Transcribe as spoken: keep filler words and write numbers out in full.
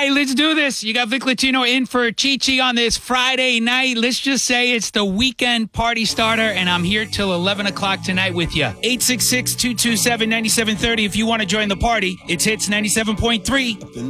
right, let's do this. You got Vic Latino in for Chi-Chi on this Friday night. Let's just say it's the weekend party starter, and I'm here till eleven o'clock tonight with you. eight six six, two two seven, nine seven three zero if you want to join the party. It's Hits ninety-seven point three.